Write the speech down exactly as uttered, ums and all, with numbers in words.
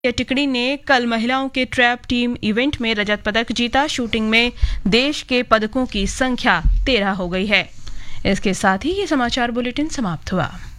भारतीय टिकड़ी ने कल महिलाओं के ट्रैप टीम इवेंट में रजत पदक जीता। शूटिंग में देश के पदकों की संख्या तेरह हो गई है। इसके साथ ही ये समाचार बुलेटिन समाप्त हुआ।